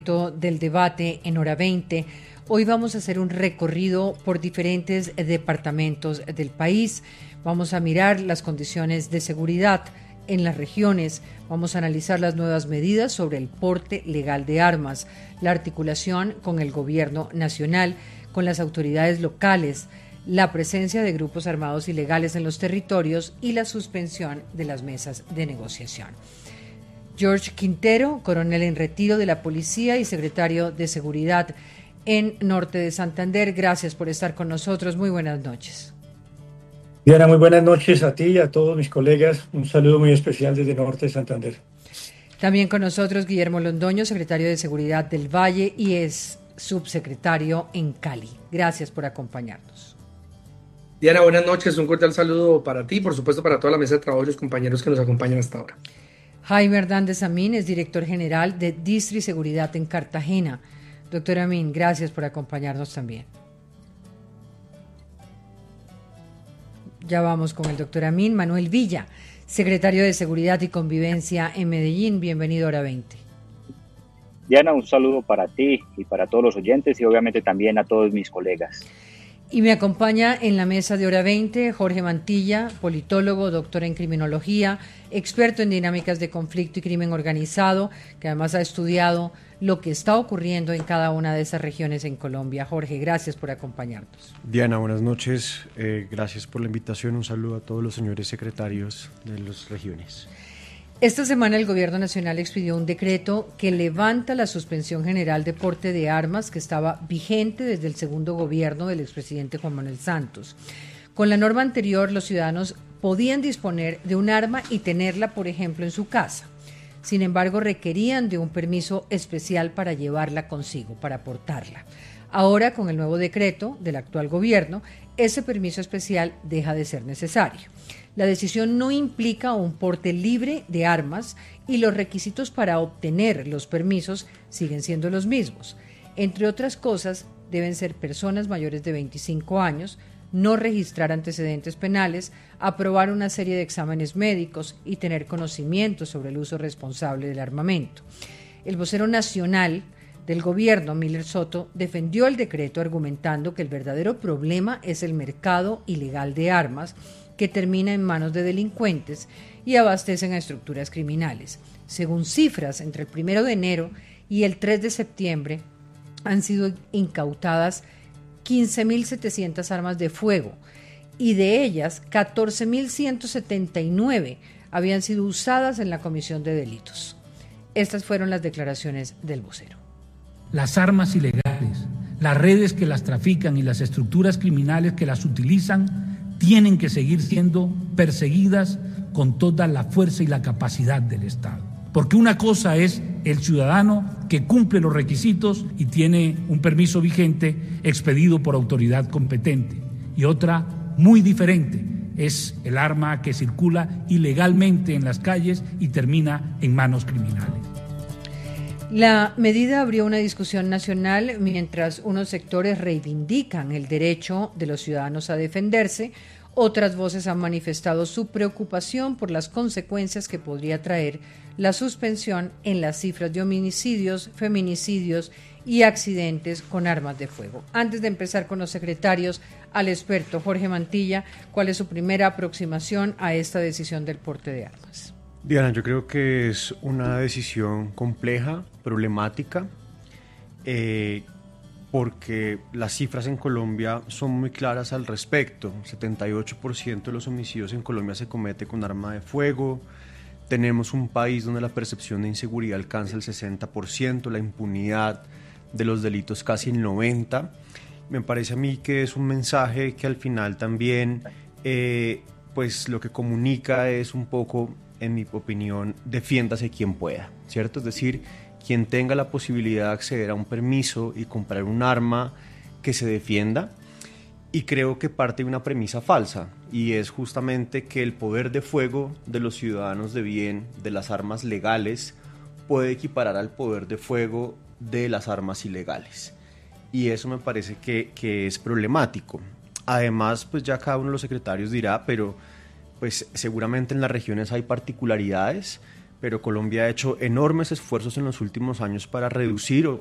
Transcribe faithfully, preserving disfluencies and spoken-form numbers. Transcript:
Del debate en Hora veinte. Hoy vamos a hacer un recorrido por diferentes departamentos del país. Vamos a mirar las condiciones de seguridad en las regiones. Vamos a analizar las nuevas medidas sobre el porte legal de armas, la articulación con el gobierno nacional, con las autoridades locales, la presencia de grupos armados ilegales en los territorios y la suspensión de las mesas de negociación. George Quintero, coronel en retiro de la Policía y secretario de Seguridad en Norte de Santander, gracias por estar con nosotros. Muy buenas noches. Diana, muy buenas noches a ti y a todos mis colegas. Un saludo muy especial desde Norte de Santander. También con nosotros Guillermo Londoño, secretario de Seguridad del Valle y es subsecretario en Cali. Gracias por acompañarnos. Diana, buenas noches. Un cordial saludo para ti y por supuesto para toda la mesa de trabajo y los compañeros que nos acompañan hasta ahora. Jaime Hernández Amin es director general de Distri Seguridad en Cartagena. Doctor Amin, gracias por acompañarnos también. Ya vamos con el doctor Amin. Manuel Villa, secretario de Seguridad y Convivencia en Medellín. Bienvenido a Hora veinte. Diana, un saludo para ti y para todos los oyentes y obviamente también a todos mis colegas. Y me acompaña en la mesa de Hora veinte Jorge Mantilla, politólogo, doctor en criminología, experto en dinámicas de conflicto y crimen organizado, que además ha estudiado lo que está ocurriendo en cada una de esas regiones en Colombia. Jorge, gracias por acompañarnos. Diana, buenas noches. Eh, gracias por la invitación. Un saludo a todos los señores secretarios de las regiones. Esta semana el Gobierno Nacional expidió un decreto que levanta la suspensión general de porte de armas que estaba vigente desde el segundo gobierno del expresidente Juan Manuel Santos. Con la norma anterior, los ciudadanos podían disponer de un arma y tenerla, por ejemplo, en su casa. Sin embargo, requerían de un permiso especial para llevarla consigo, para portarla. Ahora, con el nuevo decreto del actual gobierno, ese permiso especial deja de ser necesario. La decisión no implica un porte libre de armas y los requisitos para obtener los permisos siguen siendo los mismos. Entre otras cosas, deben ser personas mayores de veinticinco años, no registrar antecedentes penales, aprobar una serie de exámenes médicos y tener conocimiento sobre el uso responsable del armamento. El vocero nacional del gobierno, Miller Soto, defendió el decreto argumentando que el verdadero problema es el mercado ilegal de armas que termina en manos de delincuentes y abastecen a estructuras criminales. Según cifras, entre el primero de enero y el tres de septiembre han sido incautadas quince mil setecientas armas de fuego y de ellas catorce mil ciento setenta y nueve habían sido usadas en la comisión de delitos. Estas fueron las declaraciones del vocero. Las armas ilegales, las redes que las trafican y las estructuras criminales que las utilizan tienen que seguir siendo perseguidas con toda la fuerza y la capacidad del Estado. Porque una cosa es el ciudadano que cumple los requisitos y tiene un permiso vigente expedido por autoridad competente. Y otra, muy diferente, es el arma que circula ilegalmente en las calles y termina en manos criminales. La medida abrió una discusión nacional mientras unos sectores reivindican el derecho de los ciudadanos a defenderse. Otras voces han manifestado su preocupación por las consecuencias que podría traer la suspensión en las cifras de homicidios, feminicidios y accidentes con armas de fuego. Antes de empezar con los secretarios, al experto Jorge Mantilla, ¿cuál es su primera aproximación a esta decisión del porte de armas? Diana, yo creo que es una decisión compleja, problemática, eh, porque las cifras en Colombia son muy claras al respecto. setenta y ocho por ciento de los homicidios en Colombia se comete con arma de fuego. Tenemos un país donde la percepción de inseguridad alcanza el sesenta por ciento, la impunidad de los delitos casi el noventa por ciento. Me parece a mí que es un mensaje que al final también, eh, pues lo que comunica es un poco, en mi opinión, defiéndase quien pueda, ¿cierto? Es decir, quien tenga la posibilidad de acceder a un permiso y comprar un arma, que se defienda. Y creo que parte de una premisa falsa, y es justamente que el poder de fuego de los ciudadanos de bien, de las armas legales, puede equiparar al poder de fuego de las armas ilegales. Y eso me parece que, que es problemático. Además, pues ya cada uno de los secretarios dirá, pero pues seguramente en las regiones hay particularidades, pero Colombia ha hecho enormes esfuerzos en los últimos años para reducir o,